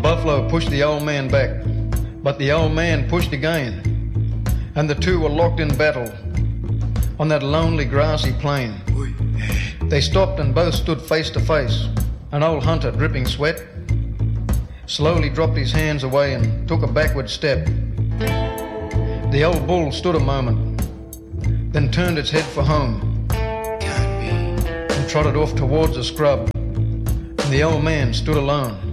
Buffalo pushed the old man back, but the old man pushed again, and the two were locked in battle on that lonely grassy plain. They stopped and both stood face to face. An old hunter, dripping sweat, slowly dropped his hands away and took a backward step. The old bull stood a moment, then turned its head for home. Can't be. And trotted off towards the scrub. And the old man stood alone.